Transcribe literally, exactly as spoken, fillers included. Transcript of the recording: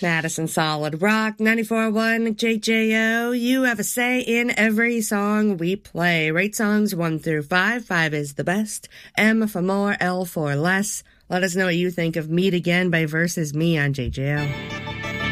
Madison Solid Rock, ninety-four point one J J O. You have a say in every song we play. Rate songs one through five. Five is the best. M for more, L for less. Let us know what you think of Meet Again by Versus Me on J J O.